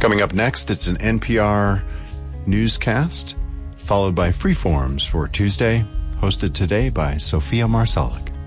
Coming up next, it's an NPR newscast, followed by Freeforms for Tuesday, hosted today by Sophia Marsalek.